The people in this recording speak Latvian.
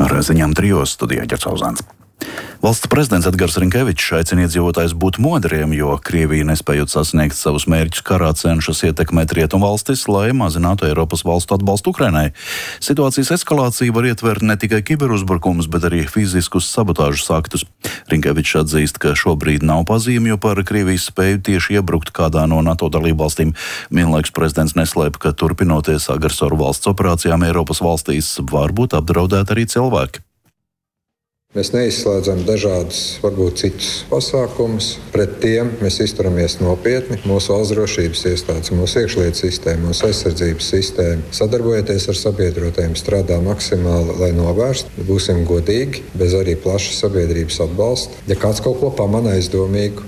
Ar ziņām trijos studijā Ģercauzāns. Valsts prezidents Edgars Rinkevičs aicina iedzīvotājus būt modriem, jo Krievija, nespējot sasniegt savus mērķus karā, cenšas ietekmēt rietumvalstis, lai mazinātu Eiropas valstu atbalstu Ukrainai. Situācijas eskalācija var ietvert ne tikai kiberuzbrukumus, bet arī fiziskus sabotāžas aktus. Rinkevičs atzīst, ka šobrīd nav pazīmju par Krievijas spēju tieši iebrukt kādā no NATO dalībvalstīm. Vienlaikus prezidents neslēpa, ka turpinoties agresoru valsts operācijām Eiropas valstīs var būt apdraudēti arī cilvēki. Mēs neizslēdzam dažādus, varbūt citus pasākumus. Pret tiem mēs izturamies nopietni. Mūsu valsts drošības iestādes, mūsu iekšlietu sistēma, mūsu aizsardzības sistēma, sadarbojoties ar sabiedrotiem, strādā maksimāli, lai novērstu. Būsim godīgi, bez arī plaša sabiedrības atbalsta. Ja kāds kaut ko pamana aizdomīgu,